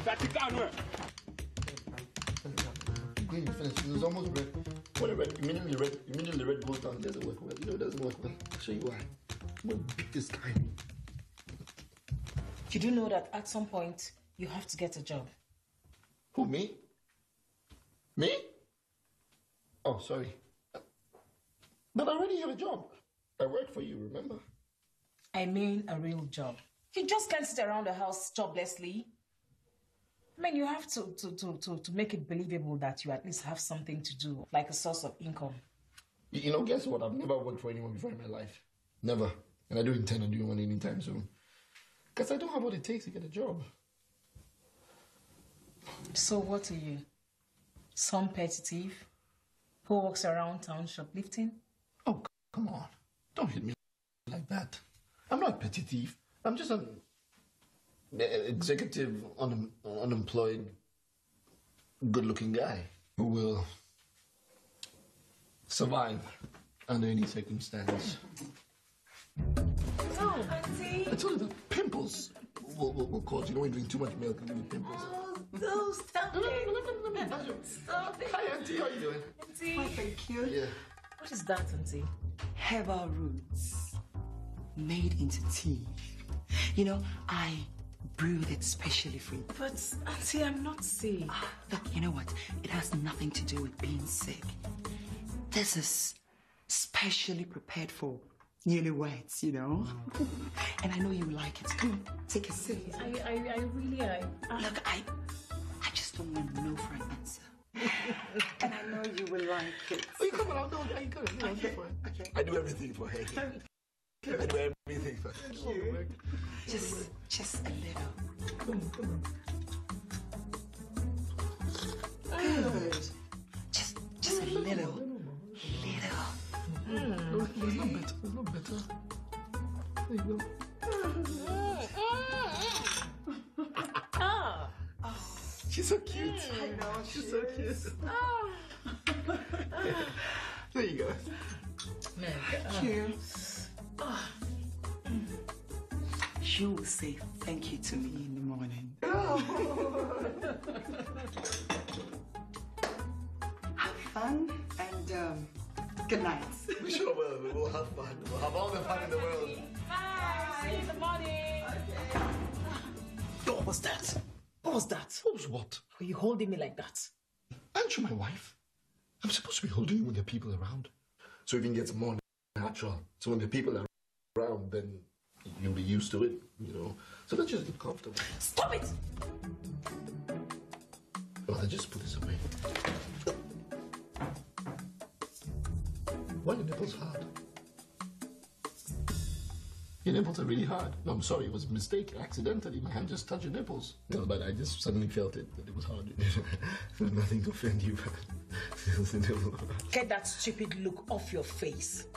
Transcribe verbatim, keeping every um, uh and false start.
Green is finished. It was almost red. When it red, immediately red, immediately red goes down. It doesn't work well. You know, it doesn't work well. I'll show you why. I'm gonna beat this guy. You do know that at some point you have to get a job. Who, me? Me? Oh, sorry. But I already have a job. I work for you, remember? I mean a real job. You just can't sit around the house joblessly. I mean, you have to, to, to, to, to make it believable that you at least have something to do, like a source of income. You, you know, guess what? I've never worked for anyone before in my life. Never. And I don't intend on doing one anytime soon. Because I don't have what it takes to get a job. So what are you? Some petty thief who walks around town shoplifting? Oh, come on. Don't hit me like that. I'm not a petty thief. I'm just an executive, un unemployed, good-looking guy who will survive under any circumstance. Oh, Auntie. I told you the pimples will, will, will cause, you know, when you drink too much milk and give you pimples. Oh, no, stop Let me, it. let me, let me touch you. Stop it. Hi, Auntie. How you doing? Auntie. Oh, thank you. Yeah. What is that, Auntie? Herbal roots made into tea. You know, I brewed it specially for you. But, Auntie, I'm not sick. Ah, look, you know what? It has nothing to do with being sick. This is specially prepared for newlyweds, you know? And I know you like it. Come on, take a sip. I, I, I really, I... I... Look, I, I just don't want no for an answer. And I know you will like it. Oh, you come on, I'll do it. You come on, I'll do it for her. Okay. I do everything for her. I do everything for her. Thank you. Just, just a little. Come on, come on. Good. Just, just a little. Little. Mm. There's no better. There's no better. There you go. Ah. Oh, She's so cute. I know, She's so cute. Ah. There you go. thank you. You will say thank you to me in the morning. Have fun and um, good night. We sure will. We will have fun. We'll have all the fun in the world. Bye. See you in the morning. Okay. What was that? What was that? What was what? Were you holding me like that? Aren't you my wife? I'm supposed to be holding you when there are people around. So even gets more natural. So when there are people around, then you'll be used to it, you know. So let's just get comfortable. Stop it! Well, I'll just put this away. Why are your nipples hard? Your nipples are really hard. No, I'm sorry, it was a mistake. Accidentally, my hand just touched your nipples. No, but I just suddenly felt it, that it was hard. Nothing to offend you, but Get that stupid look off your face.